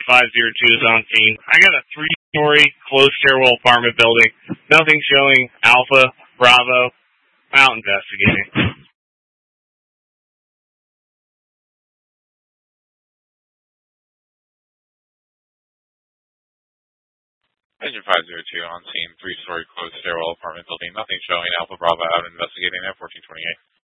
502 is on scene. I got a 3-story closed stairwell apartment building. Nothing showing Alpha, Bravo. Out investigating. Engine 502 on scene, 3-story closed stairwell apartment building. Nothing showing Alpha Bravo out investigating at 1428.